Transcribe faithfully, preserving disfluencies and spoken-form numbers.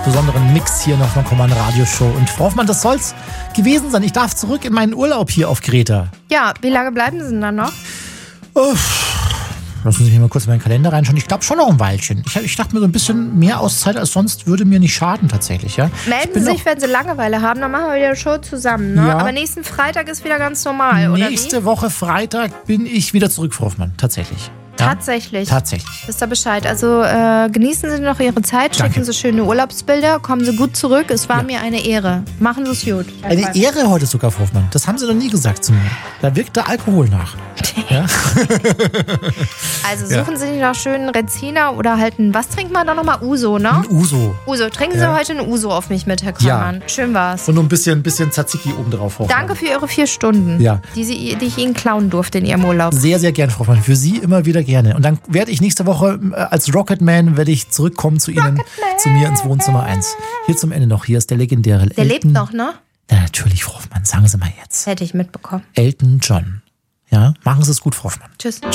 Besonderen Mix hier noch von Command Radio Show. Und Frau Hoffmann, das soll's gewesen sein. Ich darf zurück in meinen Urlaub hier auf Kreta. Ja, wie lange bleiben Sie denn dann noch? Uff. Lassen Sie mich mal kurz in meinen Kalender reinschauen. Ich glaube schon noch ein Weilchen. Ich, ich dachte mir, so ein bisschen mehr Auszeit als sonst würde mir nicht schaden tatsächlich. Ja? Melden Sie sich, wenn Sie Langeweile haben, dann machen wir wieder eine Show zusammen. Ne? Ja. Aber nächsten Freitag ist wieder ganz normal, oder wie? Nächste Woche Freitag bin ich wieder zurück, Frau Hoffmann. Tatsächlich. Ja? Tatsächlich. Tatsächlich. Wisst ihr Bescheid. Also äh, genießen Sie noch Ihre Zeit, Danke. schicken Sie schöne Urlaubsbilder, kommen Sie gut zurück. Es war Ja. mir eine Ehre. Machen Sie es gut. Eine Ehre heute sogar, Frau Hoffmann. Das haben Sie noch nie gesagt zu mir. Da wirkt der Alkohol nach. Ja? Also suchen Sie sich noch schönen Reziner oder halt ein, was trinkt man da nochmal? Uso, ne? Ein Uso. Uso. Trinken Ja. Sie heute ein Uso auf mich mit, Herr Ja. Kollmann. Schön war's. Und nur ein bisschen, ein bisschen Tzatziki obendrauf, Frau Hoffmann. Danke für Ihre vier Stunden, Ja. die, Sie, die ich Ihnen klauen durfte in Ihrem Urlaub. Sehr, sehr gern, Frau Hoffmann. Für Sie immer wieder gerne. Und dann werde ich nächste Woche äh, als Rocketman werde ich zurückkommen zu Ihnen, zu mir ins Wohnzimmer eins. Hier zum Ende noch. Hier ist der legendäre Der lebt noch, ne? Ja, natürlich, Frau Hoffmann. Sagen Sie mal jetzt. Hätte ich mitbekommen. Elton John. Ja, machen Sie es gut, Frau Hoffmann. Tschüss.